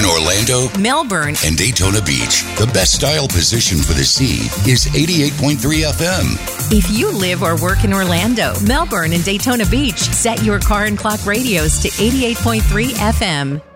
in Orlando, Melbourne, and Daytona Beach. The best style position for the sea is 88.3 FM. If you live or work in Orlando, Melbourne, and Daytona Beach, set your car and clock radios to 88.3 FM.